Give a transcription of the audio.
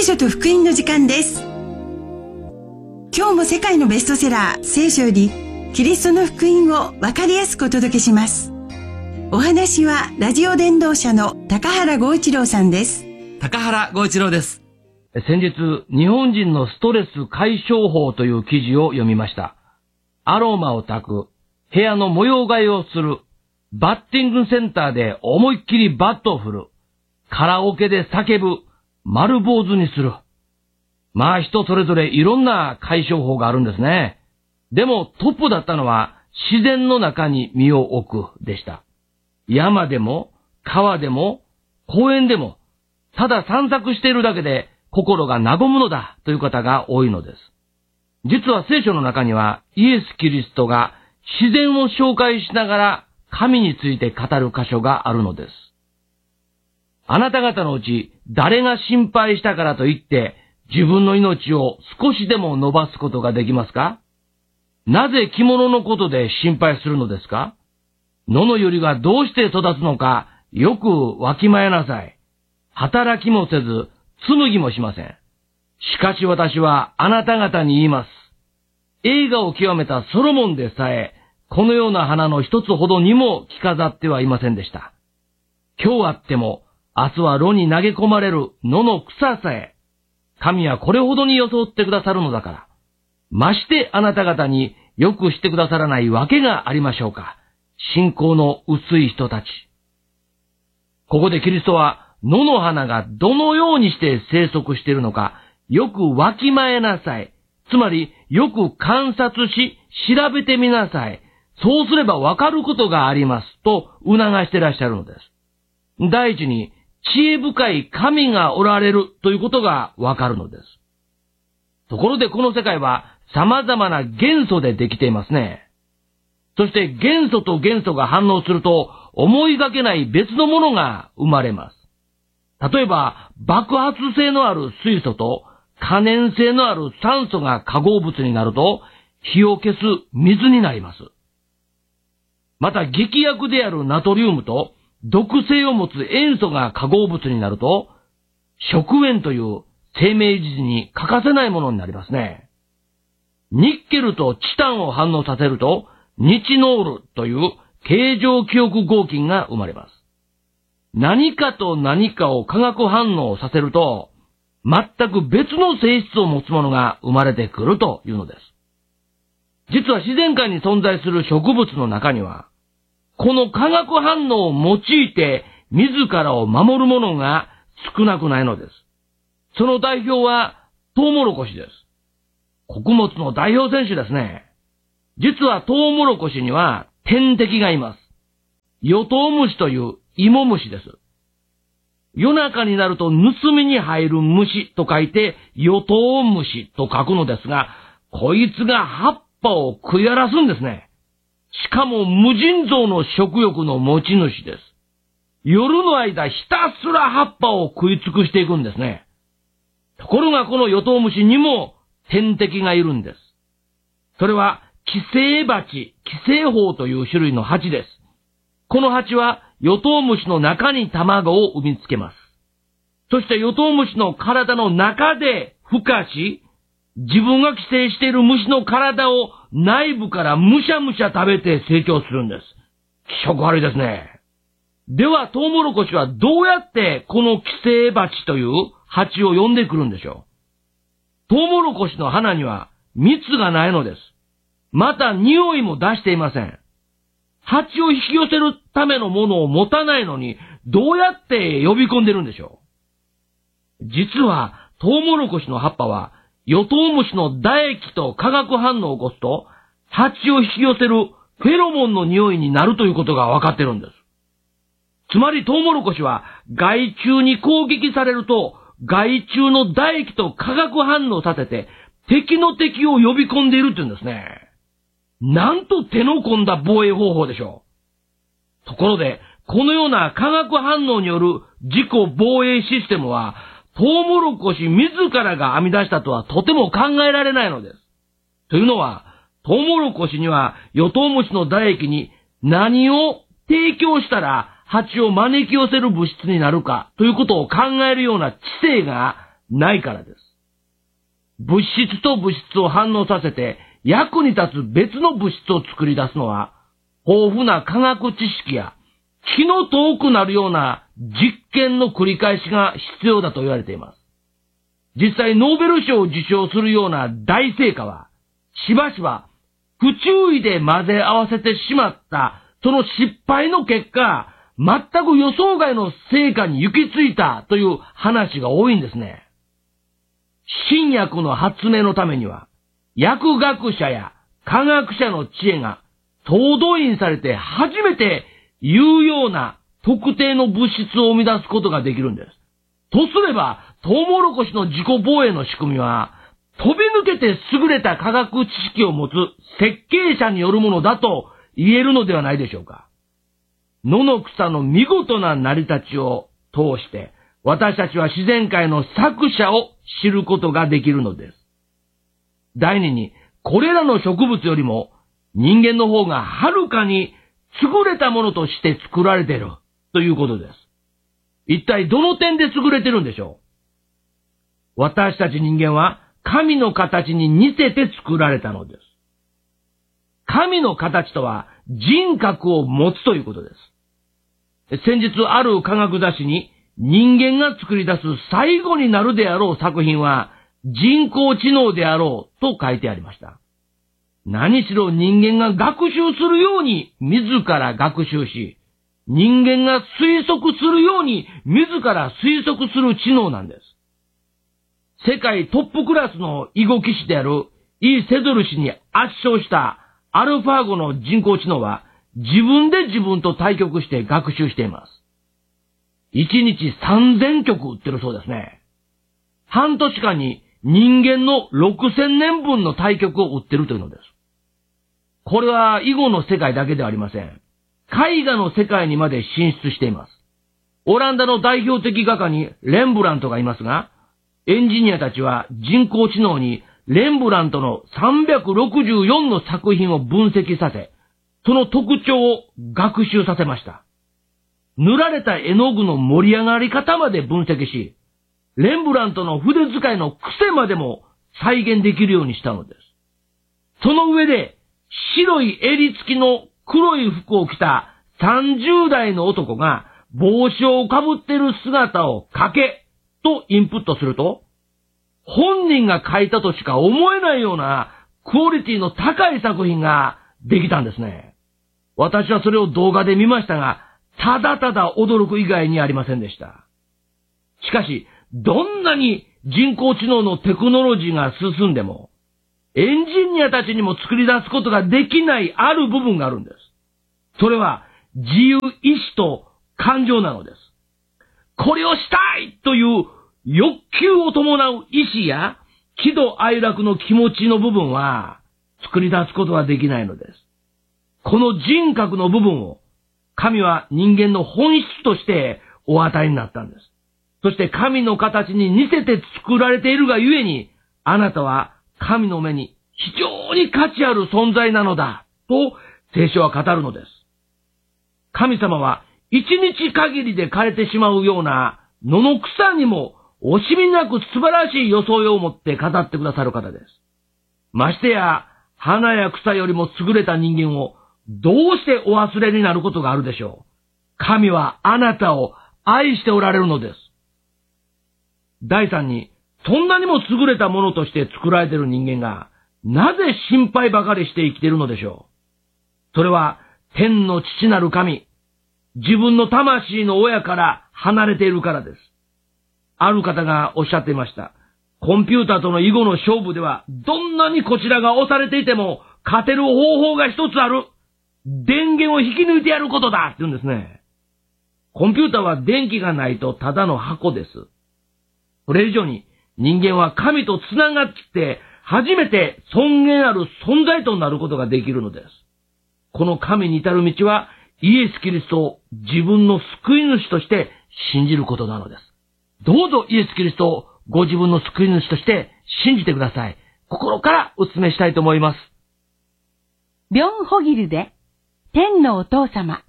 書と福音の時間です。今日も世界のベストセラー聖書よりキリストの福音を分かりやすくお届けします。お話はラジオ伝道者の高原剛一郎さんです。 高原剛一郎です。先日、日本人のストレス解消法という記事を読みました。アロマを焚く、部屋の模様替えをする、バッティングセンターで思いっきりバットを振る、カラオケで叫ぶ、丸坊主にする。まあ人それぞれいろんな解消法があるんですね。でもトップだったのは自然の中に身を置くでした。山でも川でも公園でもただ散策しているだけで心が和むのだという方が多いのです。実は聖書の中にはイエス・キリストが自然を紹介しながら神について語る箇所があるのです。あなた方のうち誰が心配したからといって自分の命を少しでも伸ばすことができますか？なぜ着物のことで心配するのですか？野の百合がどうして育つのかよくわきまえなさい。働きもせず紡ぎもしません。しかし私はあなた方に言います。栄華を極めたソロモンでさえこのような花の一つほどにも着飾ってはいませんでした。今日あっても明日は炉に投げ込まれる野の草さえ、神はこれほどに装ってくださるのだから、ましてあなた方によくしてくださらないわけがありましょうか。信仰の薄い人たち。ここでキリストは野の花がどのようにして生息しているのか、よくわきまえなさい。つまり、よく観察し、調べてみなさい。そうすればわかることがあります。と促していらっしゃるのです。第一に、知恵深い神がおられるということがわかるのです。ところでこの世界は様々な元素でできていますね。そして元素と元素が反応すると思いがけない別のものが生まれます。例えば爆発性のある水素と可燃性のある酸素が化合物になると火を消す水になります。また劇薬であるナトリウムと毒性を持つ塩素が化合物になると、食塩という生命維持に欠かせないものになりますね。ニッケルとチタンを反応させると、ニチノールという形状記憶合金が生まれます。何かと何かを化学反応させると、全く別の性質を持つものが生まれてくるというのです。実は自然界に存在する植物の中には、この化学反応を用いて自らを守るものが少なくないのです。その代表はトウモロコシです。穀物の代表選手ですね。実はトウモロコシには天敵がいます。ヨトウムシという芋虫です。夜中になると盗みに入る虫と書いてヨトウムシと書くのですが、こいつが葉っぱを食い荒らすんですね。しかも無尽蔵の食欲の持ち主です。夜の間ひたすら葉っぱを食い尽くしていくんですね。ところがこのヨトウムシにも天敵がいるんです。それは寄生蜂、寄生蜂という種類の蜂です。この蜂はヨトウムシの中に卵を産みつけます。そしてヨトウムシの体の中で孵化し、自分が寄生している虫の体を内部からむしゃむしゃ食べて成長するんです。気色悪いですね。ではトウモロコシはどうやってこの寄生蜂という蜂を呼んでくるんでしょう。トウモロコシの花には蜜がないのです。また匂いも出していません。蜂を引き寄せるためのものを持たないのにどうやって呼び込んでるんでしょう。実はトウモロコシの葉っぱはヨトウムシの唾液と化学反応を起こすと、蜂を引き寄せるフェロモンの匂いになるということが分かってるんです。つまりトウモロコシは害虫に攻撃されると、害虫の唾液と化学反応させて、敵の敵を呼び込んでいるって言うんですね。なんと手の込んだ防衛方法でしょう。ところで、このような化学反応による自己防衛システムは、トウモロコシ自らが編み出したとはとても考えられないのです。というのは、トウモロコシにはヨトウムシの唾液に何を提供したら蜂を招き寄せる物質になるかということを考えるような知性がないからです。物質と物質を反応させて役に立つ別の物質を作り出すのは、豊富な科学知識や気の遠くなるような実験の繰り返しが必要だと言われています。実際ノーベル賞を受賞するような大成果は、しばしば不注意で混ぜ合わせてしまったその失敗の結果、全く予想外の成果に行き着いたという話が多いんですね。新薬の発明のためには、薬学者や科学者の知恵が総動員されて初めて有用な特定の物質を生み出すことができるんです。とすれば、トウモロコシの自己防衛の仕組みは、飛び抜けて優れた科学知識を持つ設計者によるものだと言えるのではないでしょうか。野の草の見事な成り立ちを通して、私たちは自然界の作者を知ることができるのです。第二に、これらの植物よりも人間の方がはるかに優れたものとして作られているということです。一体どの点で優れてるんでしょう？私たち人間は神の形に似せて作られたのです。神の形とは人格を持つということです。先日ある科学雑誌に人間が作り出す最後になるであろう作品は人工知能であろうと書いてありました。何しろ人間が学習するように自ら学習し、人間が推測するように自ら推測する知能なんです。世界トップクラスの囲碁棋士であるイ・セドル氏に圧勝したアルファ5の人工知能は自分で自分と対局して学習しています。1日3000局打ってるそうですね。半年間に人間の6000年分の対局を打ってるというのです。これは囲碁の世界だけではありません。絵画の世界にまで進出しています。オランダの代表的画家にレンブラントがいますが、エンジニアたちは人工知能にレンブラントの364の作品を分析させ、その特徴を学習させました。塗られた絵の具の盛り上がり方まで分析し、レンブラントの筆使いの癖までも再現できるようにしたのです。その上で、白い襟付きの黒い服を着た30代の男が帽子をかぶっている姿を描けとインプットすると、本人が描いたとしか思えないようなクオリティの高い作品ができたんですね。私はそれを動画で見ましたが、ただただ驚く以外にありませんでした。しかし、どんなに人工知能のテクノロジーが進んでも、エンジニアたちにも作り出すことができないある部分があるんです。それは自由意志と感情なのです。これをしたいという欲求を伴う意志や喜怒哀楽の気持ちの部分は作り出すことができないのです。この人格の部分を神は人間の本質としてお与えになったんです。そして神の形に似せて作られているがゆえに、あなたは神の目に非常に価値ある存在なのだと聖書は語るのです。神様は一日限りで枯れてしまうような野の草にも惜しみなく素晴らしい装いを持って語ってくださる方です。ましてや花や草よりも優れた人間をどうしてお忘れになることがあるでしょう。神はあなたを愛しておられるのです。第三に、そんなにも優れたものとして作られている人間が、なぜ心配ばかりして生きているのでしょう。それは、天の父なる神、自分の魂の親から離れているからです。ある方がおっしゃっていました。コンピューターとの囲碁の勝負では、どんなにこちらが押されていても、勝てる方法が一つある。電源を引き抜いてやることだって言うんですね。コンピューターは電気がないとただの箱です。それ以上に人間は神とつながって初めて尊厳ある存在となることができるのです。この神に至る道はイエス・キリストを自分の救い主として信じることなのです。どうぞイエス・キリストをご自分の救い主として信じてください。心からお勧めしたいと思います。 ビョン・ホギルで天のお父様。